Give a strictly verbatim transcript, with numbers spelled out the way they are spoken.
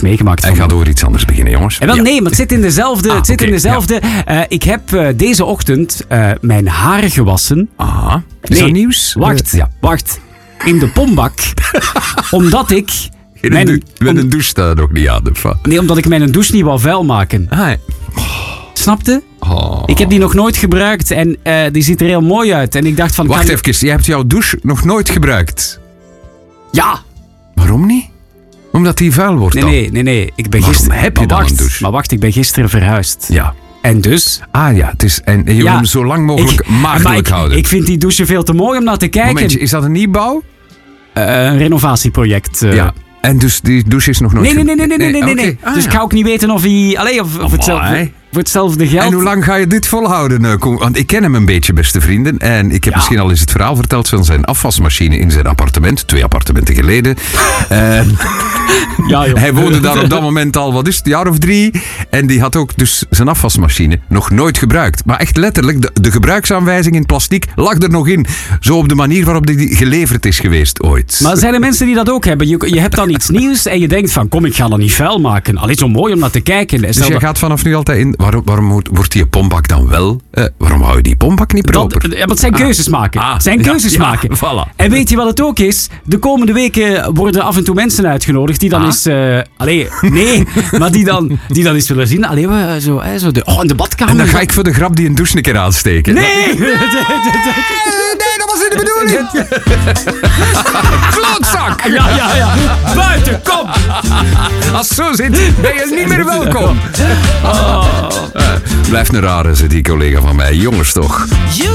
meegemaakt. Hij gaat over iets anders beginnen, jongens. En wel, Ja. nee, maar het zit in dezelfde. Ah, het zit oké, in dezelfde. Uh, ik heb uh, deze ochtend uh, mijn haar gewassen. Ah, is nee, dat nieuws? Wacht, Uh, ja. wacht. In de pombak. Omdat ik... In mijn, een, du- om, een douche staat nog niet aan. Of nee, omdat ik mijn douche niet wou vuil maken. ah, ja. Snapte? Oh. Ik heb die nog nooit gebruikt en uh, die ziet er heel mooi uit. En ik dacht van... Wacht kan... even, jij hebt jouw douche nog nooit gebruikt. Ja. Waarom niet? Omdat die vuil wordt Nee, dan? nee, nee, nee. Ik ben Waarom gisteren... heb je maar dan wacht, een douche? Maar wacht, ik ben gisteren verhuisd. Ja. En dus... Ah ja, het is, en je wil Ja, hem zo lang mogelijk ik, maagdelijk maar ik, houden. ik vind die douche veel te mooi om naar te kijken. Momentje, is dat een nieuwbouw? Uh, een renovatieproject. Uh. Ja. En dus die douche is nog nooit... Nee, nee, nee, nee, nee, nee, nee, nee. nee. nee. Ah, dus ja. ik ga ook niet weten of hij... Allee, of, of hetzelfde, Amai. voor hetzelfde geld... En hoe lang ga je dit volhouden? uh, Koen? Want ik ken hem een beetje, beste vrienden. En ik heb Ja. misschien al eens het verhaal verteld van zijn afwasmachine in zijn appartement. Twee appartementen geleden. uh, Ja, joh. hij woonde daar op dat moment al, wat is het, een jaar of drie. En die had ook dus zijn afwasmachine nog nooit gebruikt. Maar echt letterlijk, de, de gebruiksaanwijzing in plastiek lag er nog in. Zo op de manier waarop die geleverd is geweest ooit. Maar zijn er mensen die dat ook hebben? Je, je hebt dan iets nieuws en je denkt van... Kom, ik ga dat niet vuil maken. Allee, zo mooi om naar te kijken. Dus Stel jij dat- gaat vanaf nu altijd in... Waarom, waarom moet- wordt die pombak dan wel... Uh, waarom hou je die pombak niet proper? Dat, ja, maar het zijn keuzes maken. Ah, Het zijn ja, keuzes ja, maken. voilà. En weet je wat het ook is? De komende weken worden af en toe mensen uitgenodigd die dan Ah. eens... Uh, allee, nee, maar die dan, die dan eens willen zien. Allee, we, zo, hè, zo de, oh, in de badkamer. En dan ga ik voor de grap die een douche een keer aansteken. Nee! Nee, dat was niet de bedoeling. Klootzak! Ja, ja, ja. Buiten, kom! Als het zo zit, ben je niet meer welkom. Oh. Uh, blijft een rare, zit die collega van mij. Jongens toch.